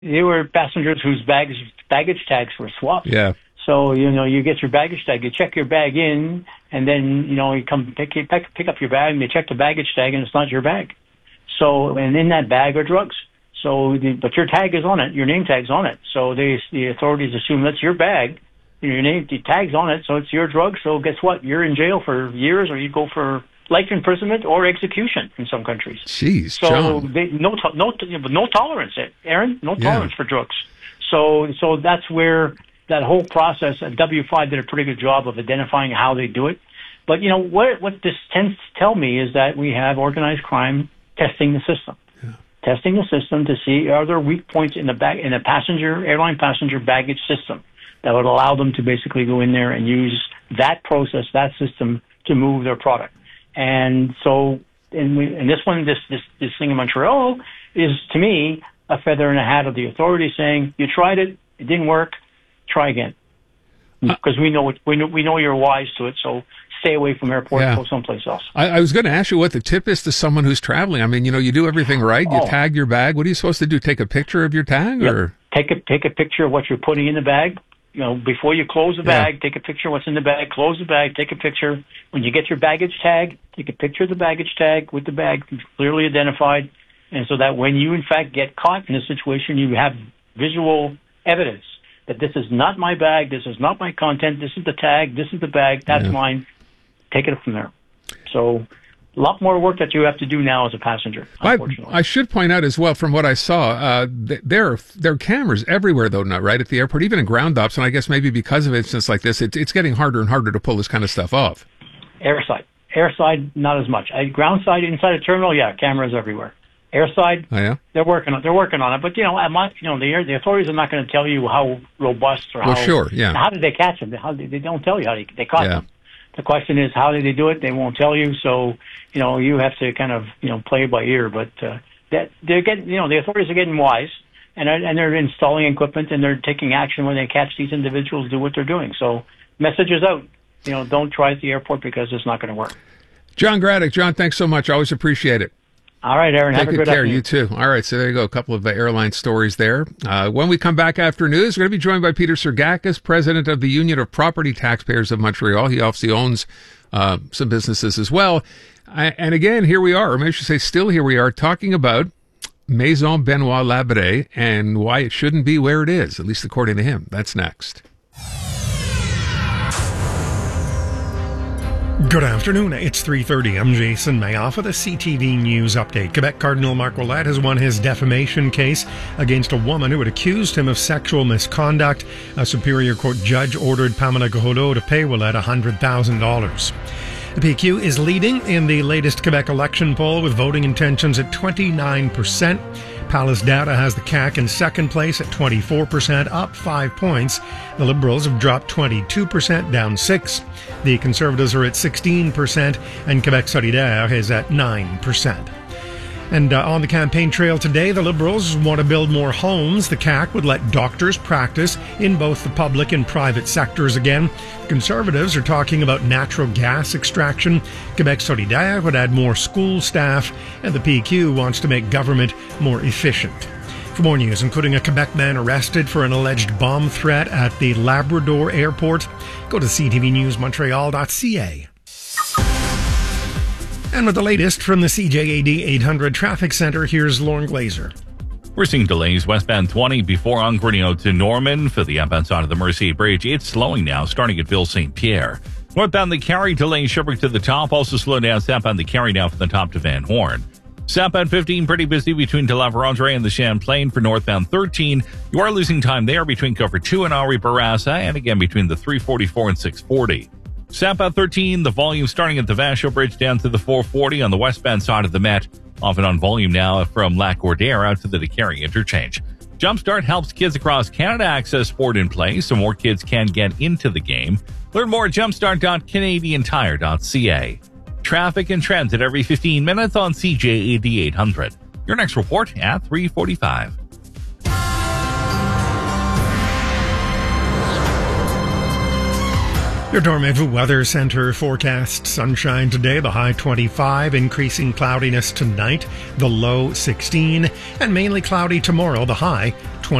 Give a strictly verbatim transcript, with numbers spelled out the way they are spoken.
they were passengers whose baggage baggage tags were swapped. Yeah. So, you know, you get your baggage tag, you check your bag in, and then, you know, you come pick, pick, pick up your bag, and they check the baggage tag, and it's not your bag. So, and in that bag are drugs. So, the, but your tag is on it, your name tag's on it. So they, the authorities assume that's your bag, your name, the tag's on it, so it's your drug. So guess what? You're in jail for years, or you go for life imprisonment or execution in some countries. Jeez, so John. They, no, to, no, no tolerance, Aaron, no tolerance yeah. for drugs. So, so that's where that whole process, and W five did a pretty good job of identifying how they do it. But, you know, what what this tends to tell me is that we have organized crime testing the system. Yeah. Testing the system to see are there weak points in the bag, in a passenger, airline passenger baggage system that would allow them to basically go in there and use that process, that system to move their product. And so, and, we, and this one, this, this, this thing in Montreal is, to me, a feather in the hat of the authorities saying, you tried it, it didn't work, try again. Because we know, it, we know we know you're wise to it, so stay away from airport yeah. and go someplace else. I, I was going to ask you what the tip is to someone who's traveling. I mean, you know, you do everything right. You oh. tag your bag. What are you supposed to do? Take a picture of your tag, yep. or take a take a picture of what you're putting in the bag. You know, before you close the bag, yeah. take a picture of what's in the bag. Close the bag. Take a picture. When you get your baggage tag, take a picture of the baggage tag with the bag clearly identified, and so that when you in fact get caught in a situation, you have visual evidence that this is not my bag, this is not my content, this is the tag, this is the bag, that's yeah. mine. Take it from there. So a lot more work that you have to do now as a passenger, unfortunately. I, I should point out as well, from what I saw, uh, th- there, are, there are cameras everywhere, though, not right at the airport, even in ground ops, and I guess maybe because of incidents like this, it, it's getting harder and harder to pull this kind of stuff off. Airside. Airside, not as much. I, ground side, inside a terminal, yeah, cameras everywhere. Airside, oh, yeah? they're working on they're working on it, but you know, I'm not, you know, the the authorities are not going to tell you how robust or how. Well, sure, yeah. How did they catch them? How they don't tell you how they they caught yeah. them. The question is, how did they do it? They won't tell you, so you know you have to kind of you know play by ear. But uh, that they're getting, you know, the authorities are getting wise, and and they're installing equipment and they're taking action when they catch these individuals do what they're doing. So message is out. You know, don't try at the airport because it's not going to work. John Graddick, John, thanks so much. Always appreciate it. All right, Aaron. Take have a good good care. afternoon. You too. All right, so there you go. A couple of uh, airline stories there. Uh, when we come back after news, we're going to be joined by Peter Sergakis, president of the Union of Property Taxpayers of Montreal. He obviously owns uh, some businesses as well. I, and again, here we are, or maybe I should say still here we are, talking about Maison Benoit Labré and why it shouldn't be where it is, at least according to him. That's next. Good afternoon. It's three thirty. I'm Jason Mayoff with a C T V News update. Quebec Cardinal Marc Ouellette has won his defamation case against a woman who had accused him of sexual misconduct. A Superior Court judge ordered Pamela Gros-Leau to pay Ouellette one hundred thousand dollars. The P Q is leading in the latest Quebec election poll with voting intentions at twenty-nine percent. Palace Data has the C A Q in second place at twenty-four percent, up five points. The Liberals have dropped twenty-two percent, down six. The Conservatives are at sixteen percent, and Quebec Solidaire is at nine percent. And uh, on the campaign trail today, the Liberals want to build more homes. The C A Q would let doctors practice in both the public and private sectors again. Conservatives are talking about natural gas extraction. Quebec Solidaire would add more school staff. And the P Q wants to make government more efficient. For more news, including a Quebec man arrested for an alleged bomb threat at the Labrador airport, go to c t v news montreal dot c a. And with the latest from the C J A D eight hundred Traffic Center, here's Lauren Glazer. We're seeing delays westbound twenty before Ongrenio to Norman for the outbound side of the Mercier Bridge. It's slowing now, starting at Ville Saint Pierre. Northbound the Carry delay Sherbrooke to the top, also slow down southbound the Carry now from the top to Van Horn. Southbound fifteen pretty busy between De La Vérendrye and the Champlain. For northbound thirteen, you are losing time there between Cover two and Henri Bourassa, and again between the three forty-four and six forty. Southbound thirteen, the volume starting at the Vachon Bridge down to the four forty on the westbound side of the Met. Often on volume now from Lac Gordier out to the DeCarry interchange. Jumpstart helps kids across Canada access sport in play so more kids can get into the game. Learn more at jumpstart dot canadian tire dot c a. Traffic and trends at every fifteen minutes on C J A D eight hundred. Your next report at three forty-five. Your Dormevu Weather Center forecast sunshine today, the high twenty-five, increasing cloudiness tonight, the low sixteen, and mainly cloudy tomorrow, the high